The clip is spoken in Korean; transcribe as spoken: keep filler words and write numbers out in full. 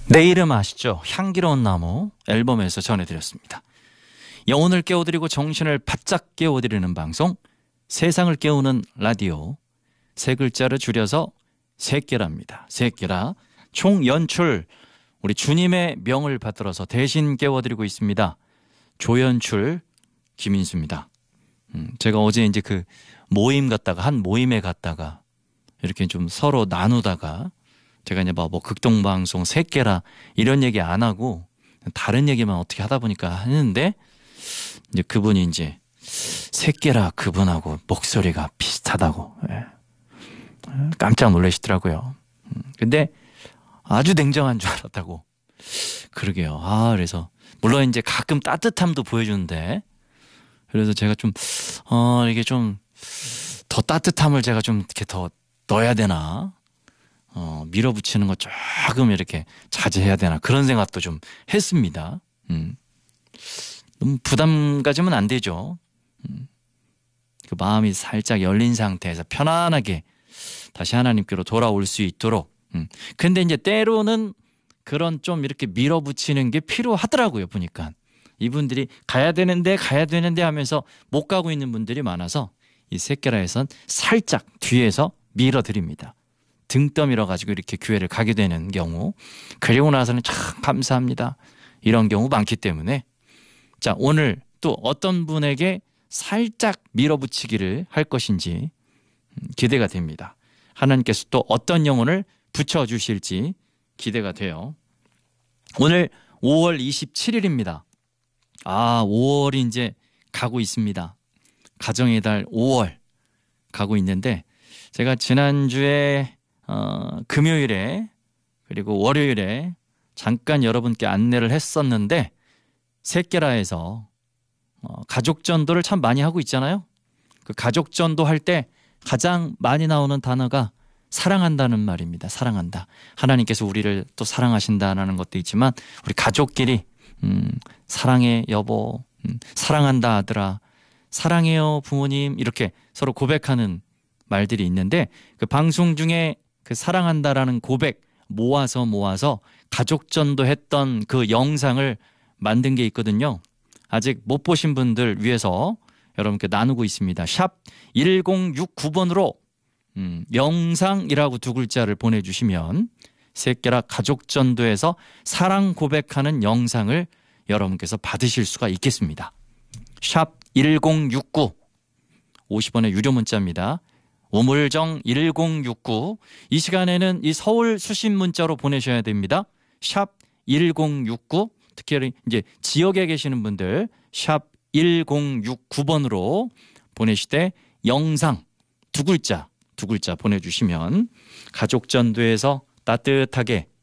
내 이름 아시죠? 향기로운 나무 앨범에서 전해드렸습니다. 영혼을 깨워드리고 정신을 바짝 깨워드리는 방송, 세상을 깨우는 라디오. 세 글자를 줄여서 세깨라입니다. 세깨라. 총 연출 우리 주님의 명을 받들어서 대신 깨워드리고 있습니다. 조연출 김인수입니다. 음, 제가 어제 이제 그 모임 갔다가 한 모임에 갔다가 이렇게 좀 서로 나누다가 제가 이제 뭐, 뭐 극동방송 세깨라 이런 얘기 안 하고 다른 얘기만 어떻게 하다 보니까 하는데 이제 그분이 이제 세깨라 그분하고 목소리가 비슷하다고 예. 깜짝 놀라시더라고요. 근데 아주 냉정한 줄 알았다고. 그러게요. 아 그래서 물론 이제 가끔 따뜻함도 보여주는데 그래서 제가 좀 어 이게 좀 더 따뜻함을 제가 좀 이렇게 더 넣어야 되나? 어, 밀어붙이는 거 조금 이렇게 자제해야 되나 그런 생각도 좀 했습니다. 음. 너무 부담 가지면 안 되죠. 음. 그 마음이 살짝 열린 상태에서 편안하게 다시 하나님께로 돌아올 수 있도록. 음. 근데 이제 때로는 그런 좀 이렇게 밀어붙이는 게 필요하더라고요. 보니까 이분들이 가야 되는데 가야 되는데 하면서 못 가고 있는 분들이 많아서 이 세깨라에선 살짝 뒤에서 밀어드립니다. 등 떠밀어 가지고 이렇게 교회를 가게 되는 경우, 그리고 나서는 참 감사합니다. 이런 경우 많기 때문에 자 오늘 또 어떤 분에게 살짝 밀어붙이기를 할 것인지 기대가 됩니다. 하나님께서 또 어떤 영혼을 붙여주실지 기대가 돼요. 오늘 오월 이십칠일입니다. 아 오월이 이제 가고 있습니다. 가정의 달 오월 가고 있는데 제가 지난주에 어, 금요일에 그리고 월요일에 잠깐 여러분께 안내를 했었는데 세깨라에서 어, 가족전도를 참 많이 하고 있잖아요. 그 가족전도 할 때 가장 많이 나오는 단어가 사랑한다는 말입니다. 사랑한다. 하나님께서 우리를 또 사랑하신다는 것도 있지만 우리 가족끼리 음, 사랑해 여보, 음, 사랑한다 아들아, 사랑해요 부모님 이렇게 서로 고백하는 말들이 있는데 그 방송 중에 그 사랑한다라는 고백 모아서 모아서 가족전도 했던 그 영상을 만든 게 있거든요. 아직 못 보신 분들 위해서 여러분께 나누고 있습니다. 샵 일공육구 번으로 음, 영상이라고 두 글자를 보내주시면 세깨라 가족전도에서 사랑 고백하는 영상을 여러분께서 받으실 수가 있겠습니다. 샵 일공육구 오십 원의 유료 문자입니다. 우물정 일공육구 이 시간에는 이 서울 수신 문자로 보내셔야 됩니다. 샵 일공육구 특히 이제 지역에 계시는 분들 샵 일공육구 번으로 보내시되 영상 두 글자 두 글자 보내주시면 가족전도에서 따뜻하게